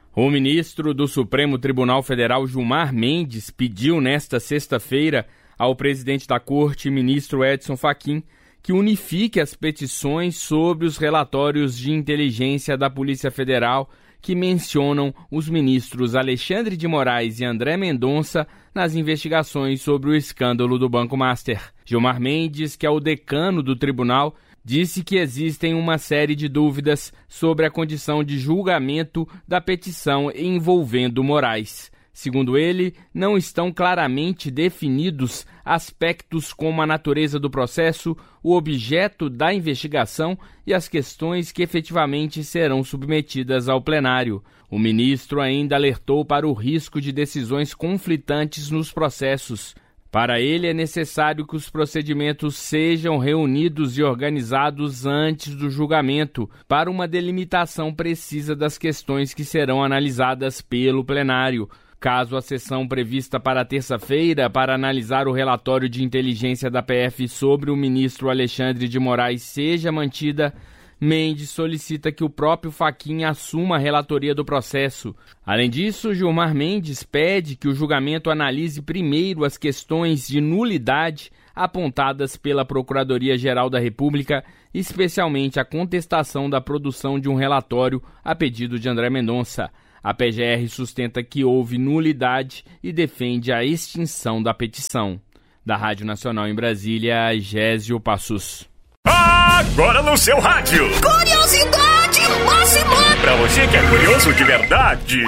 O ministro do Supremo Tribunal Federal, Gilmar Mendes, pediu nesta sexta-feira ao presidente da Corte, ministro Edson Fachin, que unifique as petições sobre os relatórios de inteligência da Polícia Federal que mencionam os ministros Alexandre de Moraes e André Mendonça nas investigações sobre o escândalo do Banco Master. Gilmar Mendes, que é o decano do tribunal, disse que existem uma série de dúvidas sobre a condição de julgamento da petição envolvendo Moraes. Segundo ele, não estão claramente definidos aspectos como a natureza do processo, o objeto da investigação e as questões que efetivamente serão submetidas ao plenário. O ministro ainda alertou para o risco de decisões conflitantes nos processos. Para ele, é necessário que os procedimentos sejam reunidos e organizados antes do julgamento, para uma delimitação precisa das questões que serão analisadas pelo plenário. Caso a sessão prevista para terça-feira para analisar o relatório de inteligência da PF sobre o ministro Alexandre de Moraes seja mantida, Mendes solicita que o próprio Fachin assuma a relatoria do processo. Além disso, Gilmar Mendes pede que o julgamento analise primeiro as questões de nulidade apontadas pela Procuradoria-Geral da República, especialmente a contestação da produção de um relatório a pedido de André Mendonça. A PGR sustenta que houve nulidade e defende a extinção da petição. Da Rádio Nacional em Brasília, Gésio Passos. Agora no seu rádio. Curiosidade máxima. Pra você que é curioso de verdade.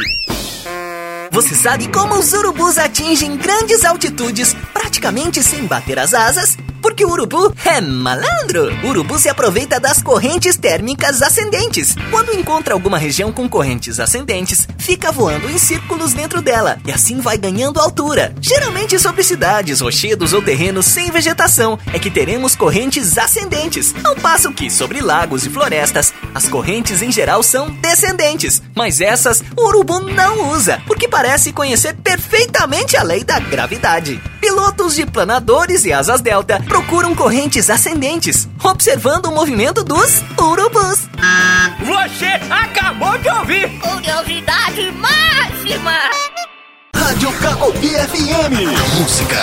Você sabe como os urubus atingem grandes altitudes praticamente sem bater as asas? Porque o urubu é malandro. O urubu se aproveita das correntes térmicas ascendentes. Quando encontra alguma região com correntes ascendentes, fica voando em círculos dentro dela e assim vai ganhando altura. Geralmente sobre cidades, rochedos ou terrenos sem vegetação é que teremos correntes ascendentes, ao passo que sobre lagos e florestas, as correntes em geral são descendentes. Mas essas o urubu não usa, porque parece conhecer perfeitamente a lei da gravidade. Pilotos de planadores e asas delta procuram correntes ascendentes, observando o movimento dos urubus. Você acabou de ouvir! Curiosidade máxima! Rádio Cacobi FM. Música